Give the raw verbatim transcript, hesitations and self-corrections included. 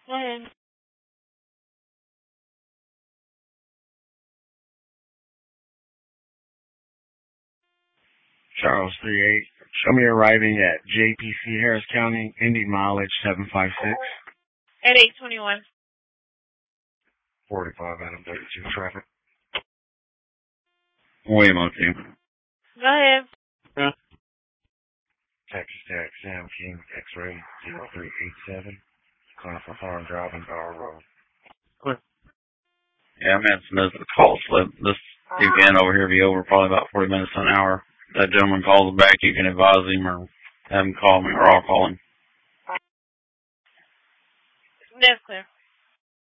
Go ahead. Charles three eight. Show me arriving at J P C Harris County, Indy mileage seven five six. At eight twenty-one. forty-five Adam thirty-two traffic. William O two. Go ahead. Yeah. Texas Tech, Sam King, X-ray zero three eight seven. Calling for Farm Drive and Bar Road. What? Yeah, I'm answering this the call slip. This event over here will be over probably about forty minutes to an hour. If that gentleman calls back, you can advise him or have him call me, or I'll call him. That's clear.